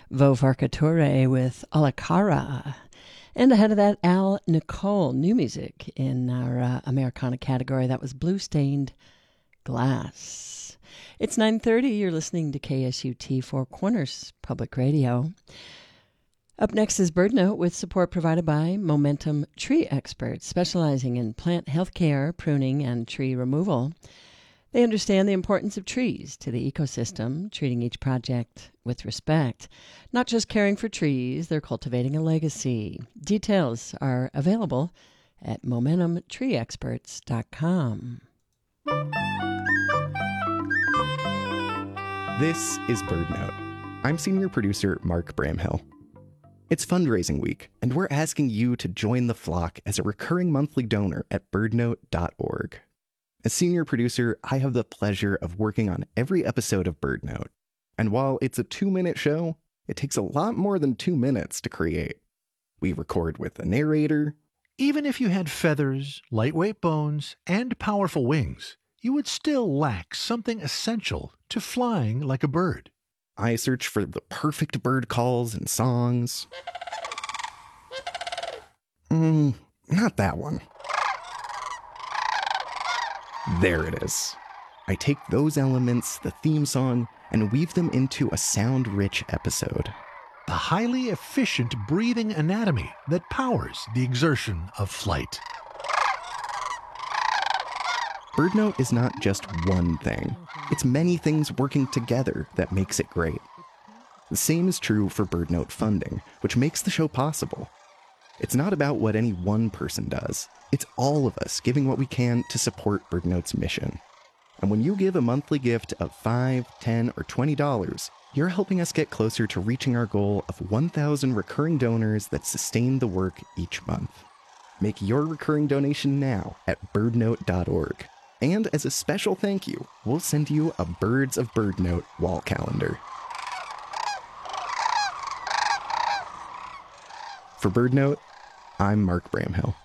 Vo Varkature with Alacara. And ahead of that, Al Nicole, new music in our Americana category. That was Blue Stained Glass. It's 9:30. You're listening to KSUT Four Corners Public Radio. Up next is Bird Note with support provided by Momentum Tree Experts, specializing in plant health care, pruning, and tree removal. They understand the importance of trees to the ecosystem, treating each project with respect. Not just caring for trees, they're cultivating a legacy. Details are available at MomentumTreeExperts.com. This is Bird Note. I'm senior producer Mark Bramhill. It's fundraising week, and we're asking you to join the flock as a recurring monthly donor at birdnote.org. As senior producer, I have the pleasure of working on every episode of Bird Note. And while it's a 2-minute show, it takes a lot more than 2 minutes to create. We record with a narrator. Even if you had feathers, lightweight bones, and powerful wings, you would still lack something essential to flying like a bird. I search for the perfect bird calls and songs. Not that one. There it is. I take those elements, the theme song, and weave them into a sound-rich episode. The highly efficient breathing anatomy that powers the exertion of flight. BirdNote is not just one thing. It's many things working together that makes it great. The same is true for BirdNote funding, which makes the show possible. It's not about what any one person does. It's all of us giving what we can to support BirdNote's mission. And when you give a monthly gift of $5, $10, or $20, you're helping us get closer to reaching our goal of 1,000 recurring donors that sustain the work each month. Make your recurring donation now at birdnote.org. And as a special thank you, we'll send you a Birds of BirdNote wall calendar. For BirdNote, I'm Mark Bramhill.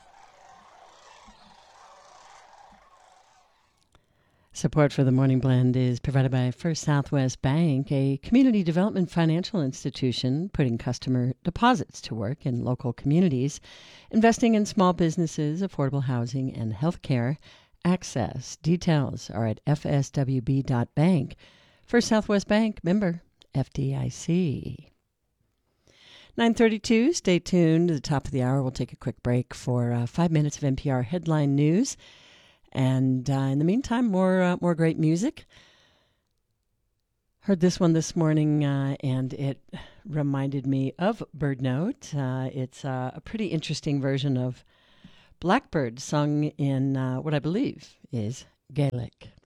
Support for the Morning Blend is provided by First Southwest Bank, a community development financial institution putting customer deposits to work in local communities, investing in small businesses, affordable housing, and health care. Access. Details are at fswb.bank. First Southwest Bank, member FDIC. 9:32. Stay tuned. At the top of the hour, we'll take a quick break for 5 minutes of NPR headline news. And in the meantime, more great music. Heard this one this morning, and it reminded me of Bird Note. It's a pretty interesting version of Blackbird, sung in what I believe is Gaelic.